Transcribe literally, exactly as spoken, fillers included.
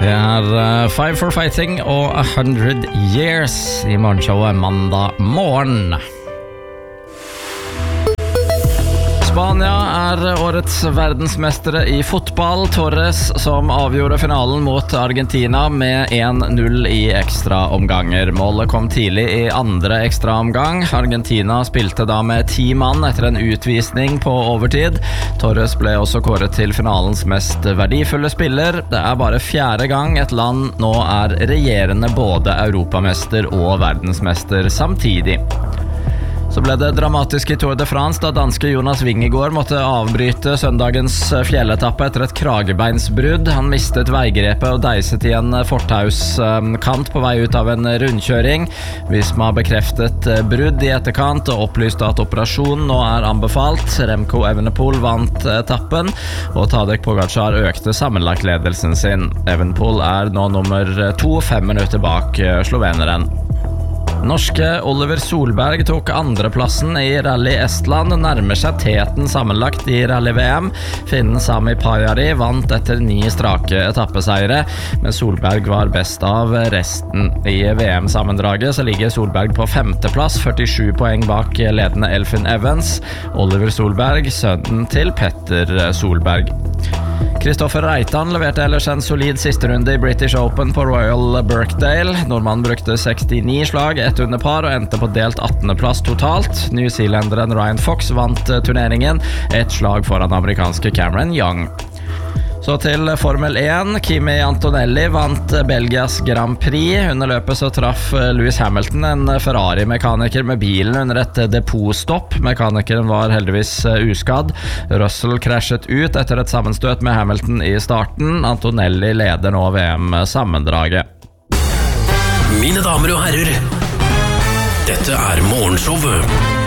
Det er Five for Fighting og A Hundred Years I morgenshowet mandag morgen. Spania er årets verdensmestere I fotball. Torres som avgjorde finalen mot Argentina med en null I ekstra omganger. Målet kom tidlig I andre ekstra omgang. Argentina spilte da med ti mann etter en utvisning på overtid. Torres ble også kåret til finalens mest verdifulle spiller. Det er bare fjerde gang et land nå er regjerende både europamester og verdensmester samtidig. Så ble det dramatisk I Tour de France da danske Jonas Vingegaard måtte avbryte søndagens fjelletappe etter et kragebeinsbrudd. Han mistet veigrepet og deiset I en fortauskant på vei ut av en rundkjøring. Visma bekreftet brudd I etterkant og opplyste at operasjonen nå er anbefalt. Remco Evenepoel vant etappen, og Tadej Pogačar økte sammenlagtledelsen sin. Evenepoel er nå nummer to, fem minutter bak sloveneren. Norske Oliver Solberg tok andreplassen I Rally Estland, nærmer seg teten sammenlagt I Rally-V M. Finnen Sami Pajari vant etter ni strake etappeseiere, men Solberg var best av resten. I V M-sammendraget så ligger Solberg på femteplass, førtisju poeng bak ledende Elfyn Evans. Oliver Solberg, sønnen til Petter Solberg. Kristoffer Reitan leverte ellers en solid siste runde I British Open på Royal Birkdale. Nordmannen brukte sekstini slag, ett under par og endte på delt attende plass totalt. New Zealanderen Ryan Fox vant turneringen, ett slag foran amerikanske Cameron Young. Så til Formel en, Kimi Antonelli vant Belgias Grand Prix. Under løpet så traff Lewis Hamilton en Ferrari-mekaniker med bilen under et depotstopp. Mekanikeren var heldigvis uskadd. Russell krasjet ut etter et sammenstøt med Hamilton I starten. Antonelli leder nå V M-sammendraget. Mine damer og herrer, dette er morgenshowet